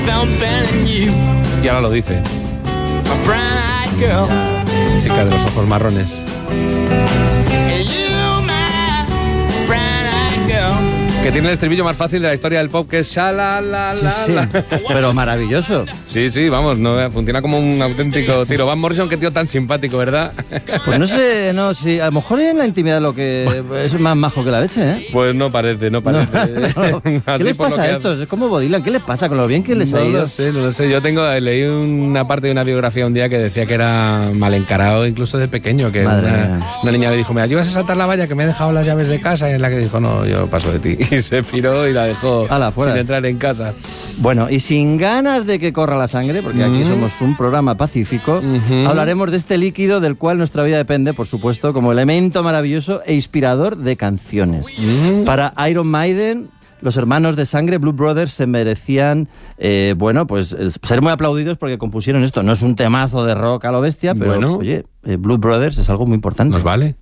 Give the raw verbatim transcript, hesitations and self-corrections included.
Y ahora lo dice. Chica de los ojos marrones. Que tiene el estribillo más fácil de la historia del pop, que es shalalala. Sí, sí. Pero maravilloso. Sí, sí, vamos, no, funciona como un auténtico tiro. Van Morrison, qué tío tan simpático, ¿verdad? Pues no sé, no, sí, a lo mejor en la intimidad lo que es más majo que la leche, ¿eh? Pues no parece, no parece. No, no. ¿Qué les pasa a estos? Es como Bob Dylan, ¿qué les pasa con lo bien que les no ha ido? No lo sé, no lo sé. Yo tengo, leí una parte de una biografía un día que decía que era mal encarado incluso de pequeño, que una, una niña le dijo, ¿me ayudas a saltar la valla que me he dejado las llaves de casa? Y en la que dijo, no, yo paso de ti. Y se piró y la dejó Ala, fuera. sin entrar en casa. Bueno, y sin ganas de que corra la sangre, porque aquí mm. somos un programa pacífico, uh-huh. hablaremos de este líquido del cual nuestra vida depende, por supuesto, como elemento maravilloso e inspirador de canciones. Uh-huh. Para Iron Maiden, los hermanos de sangre, Blue Brothers, se merecían, eh, bueno, pues ser muy aplaudidos porque compusieron esto. No es un temazo de rock a lo bestia, pero, bueno. oye, eh, Blue Brothers es algo muy importante. Nos vale.